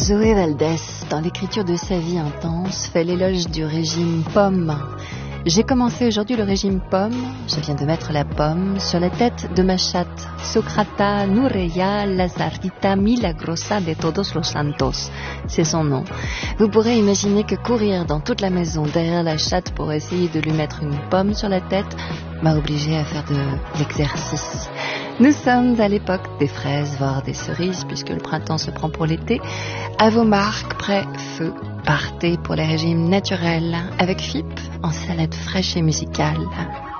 Zoé Valdès, dans l'écriture de sa vie intense, fait l'éloge du régime pomme. J'ai commencé aujourd'hui le régime pomme, je viens de mettre la pomme sur la tête de ma chatte, Socrata Nureya Lazarita Milagrosa de Todos los Santos. C'est son nom. Vous pourrez imaginer que courir dans toute la maison derrière la chatte pour essayer de lui mettre une pomme sur la tête m'a obligée à faire de l'exercice. Nous sommes à l'époque des fraises, voire des cerises, puisque le printemps se prend pour l'été. À vos marques, prêt, feu, partez pour les régimes naturels avec FIP en salade fraîche et musicale.